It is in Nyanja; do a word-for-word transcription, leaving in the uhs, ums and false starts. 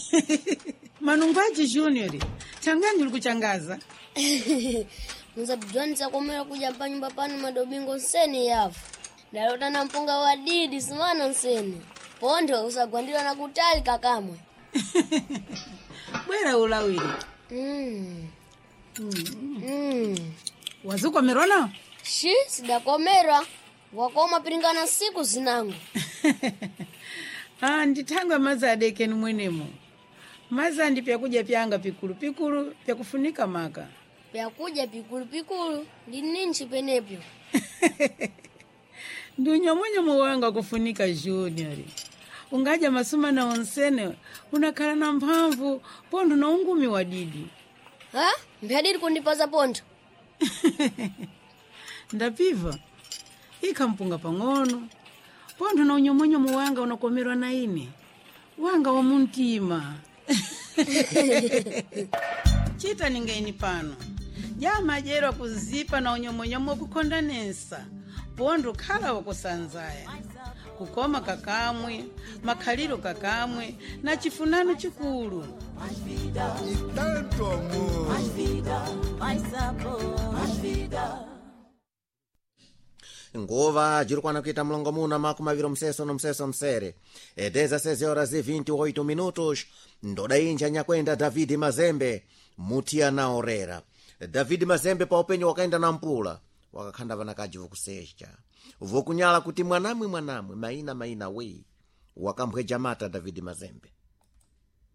Manungwaji Junior, changanyi ulikuchangaza. Mzabujani sakomera kuja pa nyumba panu madobingo nseni yafu. Dalota na mpunga wa didi simana nseni. Pondo usagwandila na kutali kakamwe. Bwera ulawili. Mm. Mm. Mm. Wazuko merona? Shi, sidakomera. Wakoma piringana siku zinangu. Ah, nditangwa maza adeke ni mwenemo. Maza ndi pya kuja pyanga pikulu pikulu pya kufunika maka. Pya kuja pikulu pikulu ndi ninchi penepyo. Ndu nyomonyo mwanga kufunika Junior. Ungaja masuma na onsene unakala na mpamvu pondo na ungumi wa didi. Ha? Mbiadidi kundipaza pondo. Ndapiva. Ika mpunga pangono. Pondo na unyomonyo mwanga unakomerwa na ine. Wanga wa muntima. Chita ningeini pano. Jama jero kuzipa na unyomonyomo kukondanesa. Pondo kala wakusanzaya. Kukoma kakamwe, makaliro kakamwe, na chifunano chikulu. Mais vida, e tanto amor. Mais vida, mais sabor. Mais vida. Ngova jirukwana kuita mlongo muna maku maviro mseso no mseso msere. E dezesseis horas e vinte e oito minutos. Ndoda inja nyakwenda David Mazembe. Mutia na orera. David Mazembe pa upenyo wakaenda na mpula. Wakakanda vanakaji vukusesha. Vukunyala kuti mwanamwe mwanamwe maina maina we. Wakamwe jamata David Mazembe.